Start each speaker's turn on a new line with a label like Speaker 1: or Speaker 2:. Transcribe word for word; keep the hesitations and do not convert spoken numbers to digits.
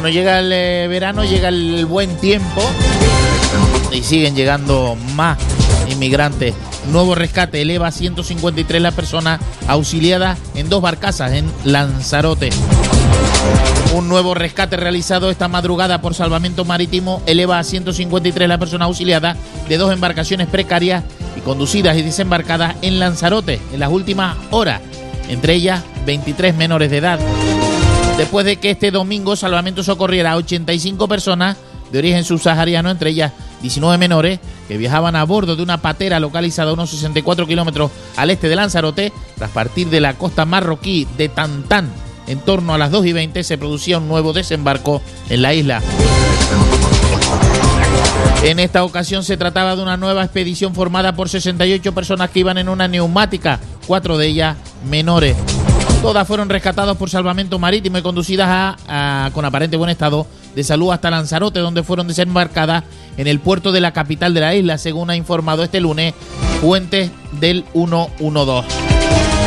Speaker 1: Bueno, llega el eh, verano, llega el buen tiempo y siguen llegando más inmigrantes. Nuevo rescate eleva a ciento cincuenta y tres las personas auxiliadas en dos barcazas en Lanzarote. Un nuevo rescate realizado esta madrugada por Salvamento Marítimo eleva a ciento cincuenta y tres las personas auxiliadas de dos embarcaciones precarias y conducidas y desembarcadas en Lanzarote en las últimas horas, entre ellas veintitrés menores de edad. Después de que este domingo Salvamento socorriera a ochenta y cinco personas de origen subsahariano, entre ellas diecinueve menores, que viajaban a bordo de una patera localizada a unos sesenta y cuatro kilómetros al este de Lanzarote, tras partir de la costa marroquí de Tantán. En torno a las dos y veinte se producía un nuevo desembarco en la isla. En esta ocasión se trataba de una nueva expedición formada por sesenta y ocho personas que iban en una neumática, cuatro de ellas menores. Todas fueron rescatadas por Salvamento Marítimo y conducidas a, a, con aparente buen estado de salud hasta Lanzarote, donde fueron desembarcadas en el puerto de la capital de la isla, según ha informado este lunes fuentes del ciento doce.